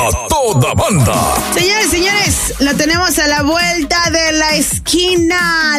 a toda banda. Señores, lo tenemos a la vuelta de la esquina.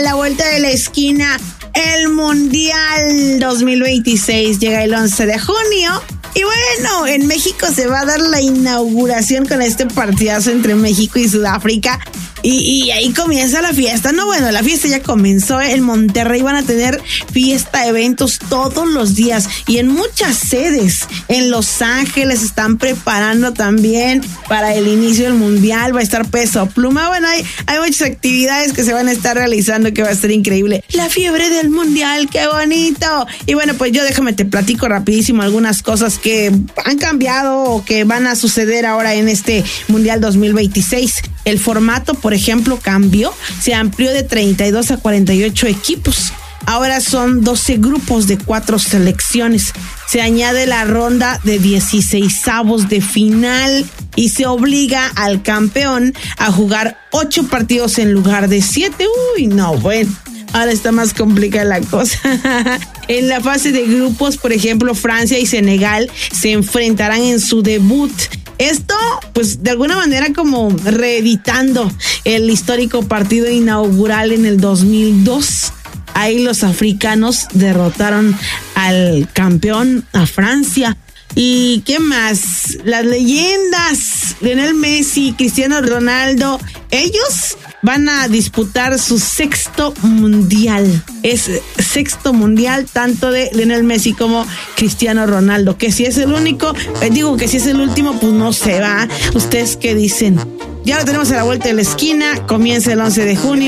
El Mundial 2026 llega el 11 de junio. Y bueno, en México se va a dar la inauguración con este partidazo entre México y Sudáfrica. Y ahí comienza la fiesta. No, bueno, la fiesta ya comenzó. En Monterrey van a tener fiesta, eventos todos los días y en muchas sedes. En Los Ángeles están preparando también para el inicio del Mundial. Va a estar Peso Pluma. Bueno, hay muchas actividades que se van a estar realizando que va a ser increíble. La fiebre del Mundial, qué bonito. Y bueno, pues yo déjame te platico rapidísimo algunas cosas que han cambiado o que van a suceder ahora en este Mundial 2026. El formato, por ejemplo, cambió, se amplió de 32 a 48 equipos. Ahora son 12 grupos de 4 selecciones. Se añade la ronda de 16avos de final y se obliga al campeón a jugar 8 partidos en lugar de 7. Uy, no, bueno. Ahora está más complicada la cosa. En la fase de grupos, por ejemplo, Francia y Senegal se enfrentarán en su debut. Esto, pues, de alguna manera como reeditando el histórico partido inaugural en el 2002. Ahí los africanos derrotaron al campeón, a Francia. ¿Y qué más? Las leyendas, Lionel Messi, Cristiano Ronaldo, ellos van a disputar su 6º mundial. Es 6º mundial tanto de Lionel Messi como Cristiano Ronaldo. Que si es el único, que si es el último, pues no se va. ¿Ustedes qué dicen? Ya lo tenemos a la vuelta de la esquina, comienza el 11 de junio.